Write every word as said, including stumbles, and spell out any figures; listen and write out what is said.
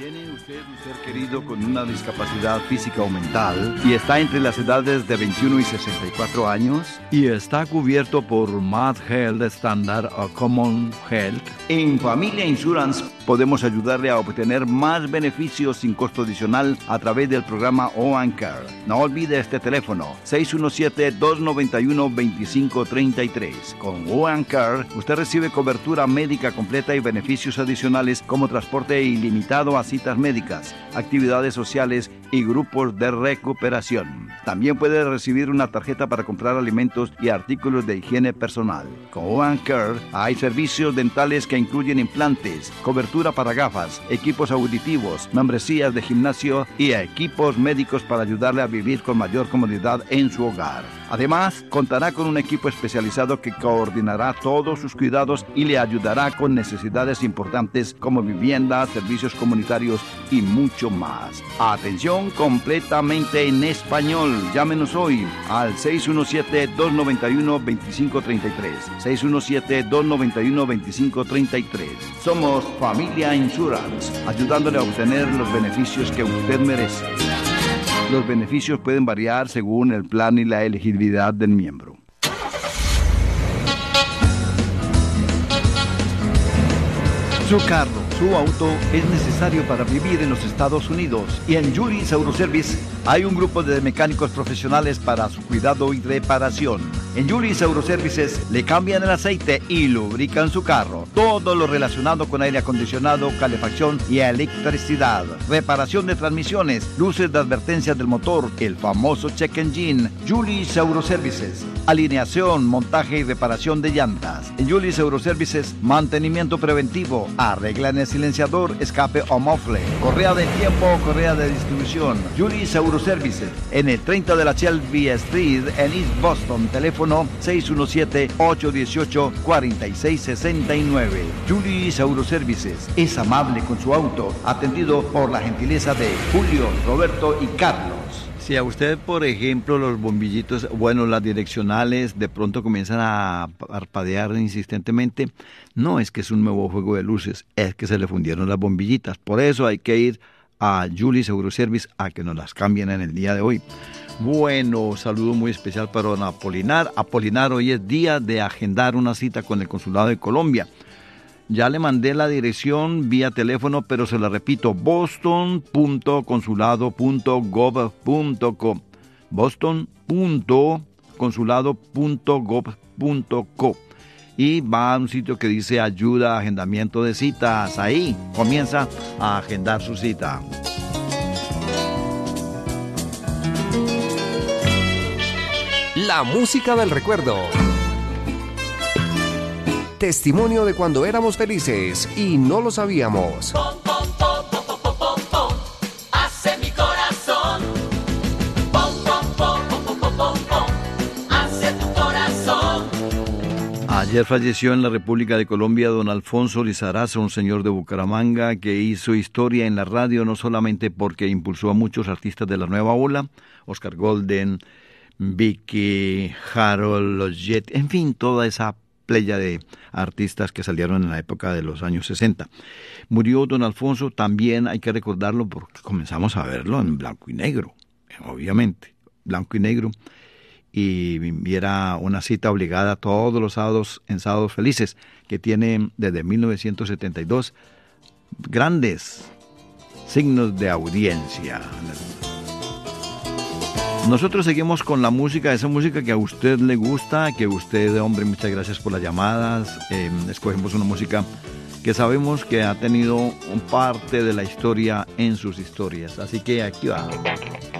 ¿Tiene usted un ser querido con una discapacidad física o mental y está entre las edades de veintiuno y sesenta y cuatro años y está cubierto por Mass Health Standard o Common Health? En Familia Insurance podemos ayudarle a obtener más beneficios sin costo adicional a través del programa O and Care. No olvide este teléfono, seis uno siete, dos nueve uno, dos cinco tres tres. Con O and Care, usted recibe cobertura médica completa y beneficios adicionales como transporte ilimitado a citas médicas, actividades sociales y grupos de recuperación. También puede recibir una tarjeta para comprar alimentos y artículos de higiene personal. Con O and Care hay servicios dentales que incluyen implantes, cobertura para gafas, equipos auditivos, membresías de gimnasio y equipos médicos para ayudarle a vivir con mayor comodidad en su hogar. Además, contará con un equipo especializado que coordinará todos sus cuidados y le ayudará con necesidades importantes como vivienda, servicios comunitarios y mucho más. Atención completamente en español. Llámenos hoy al seis uno siete, dos nueve uno, dos cinco tres tres. seis uno siete, dos nueve uno, dos cinco tres tres. Somos Familia Insurance, ayudándole a obtener los beneficios que usted merece. Los beneficios pueden variar según el plan y la elegibilidad del miembro. Su carro, su auto es necesario para vivir en los Estados Unidos y en Julis Autoservice hay un grupo de mecánicos profesionales para su cuidado y reparación. En Julis Autoservices le cambian el aceite y lubrican su carro. Todo lo relacionado con aire acondicionado, calefacción y electricidad. Reparación de transmisiones, luces de advertencia del motor, el famoso check engine. Julis Autoservices. Alineación, montaje y reparación de llantas. En Julis Autoservices, mantenimiento preventivo. Arreglan el silenciador, escape o mofle. Correa de tiempo o correa de distribución. Julis Autoservices. En el treinta de la Shelby Street en East Boston. Teléfono seis uno siete, ocho uno ocho, cuatro seis seis nueve. Julis Autoservices es amable con su auto, atendido por la gentileza de Julio, Roberto y Carlos. Si a usted, por ejemplo, los bombillitos, bueno, las direccionales de pronto comienzan a parpadear insistentemente, no es que es un nuevo juego de luces, es que se le fundieron las bombillitas. Por eso hay que ir a Julis Autoservice a que nos las cambien en el día de hoy. Bueno, saludo muy especial para don Apolinar. Apolinar, hoy es día de agendar una cita con el Consulado de Colombia. Ya le mandé la dirección vía teléfono, pero se la repito, boston punto consulado punto gov punto co. boston punto consulado punto gov punto co. Y va a un sitio que dice ayuda, agendamiento de citas. Ahí comienza a agendar su cita. La música del recuerdo. Testimonio de cuando éramos felices y no lo sabíamos. Pom, pom, pom, pom, pom, pom, pom, pom, hace mi corazón. Pom, pom, pom, pom, pom, pom, pom, pom, hace tu corazón. Ayer falleció en la República de Colombia don Alfonso Lizarazo, un señor de Bucaramanga que hizo historia en la radio no solamente porque impulsó a muchos artistas de la nueva ola, Oscar Golden, Vicky, Harold, los Jet, en fin, toda esa playa de artistas que salieron en la época de los años sesenta. Murió don Alfonso, también hay que recordarlo porque comenzamos a verlo en blanco y negro, obviamente, blanco y negro, y era una cita obligada todos los sábados en Sábados Felices, que tiene desde mil novecientos setenta y dos grandes signos de audiencia. Nosotros seguimos con la música, esa música que a usted le gusta, que usted, hombre, muchas gracias por las llamadas. Eh, escogemos una música que sabemos que ha tenido parte de la historia en sus historias. Así que aquí va.